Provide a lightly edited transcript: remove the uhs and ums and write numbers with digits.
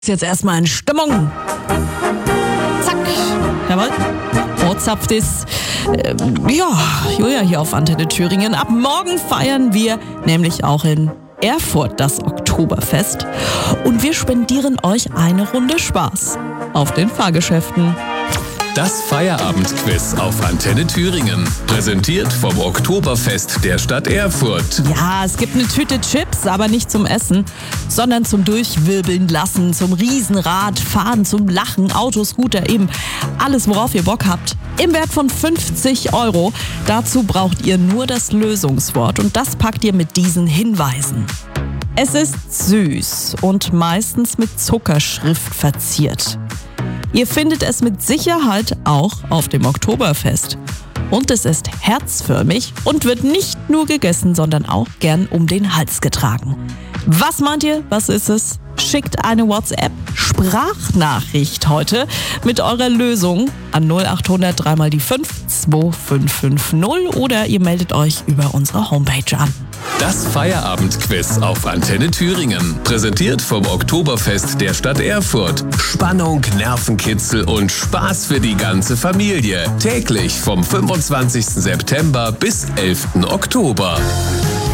Ist jetzt erstmal in Stimmung. Zack. Jawohl. Zapft ist. Julia hier auf Antenne Thüringen. Ab morgen feiern wir nämlich auch in Erfurt das Oktoberfest. Und wir spendieren euch eine Runde Spaß auf den Fahrgeschäften. Das Feierabendquiz auf Antenne Thüringen. Präsentiert vom Oktoberfest der Stadt Erfurt. Ja, es gibt eine Tüte Chips, aber nicht zum Essen, sondern zum Durchwirbeln lassen, zum Riesenrad, Fahren, zum Lachen, Auto, Scooter, eben alles, worauf ihr Bock habt. Im Wert von 50 €. Dazu braucht ihr nur das Lösungswort und das packt ihr mit diesen Hinweisen. Es ist süß und meistens mit Zuckerschrift verziert. Ihr findet es mit Sicherheit auch auf dem Oktoberfest. Und es ist herzförmig und wird nicht nur gegessen, sondern auch gern um den Hals getragen. Was meint ihr? Was ist es? Schickt eine WhatsApp-Sprachnachricht heute mit eurer Lösung an 0800 3 mal die 5 2550 oder ihr meldet euch über unsere Homepage an. Das Feierabendquiz auf Antenne Thüringen. Präsentiert vom Oktoberfest der Stadt Erfurt. Spannung, Nervenkitzel und Spaß für die ganze Familie. Täglich vom 25. September bis 11. Oktober.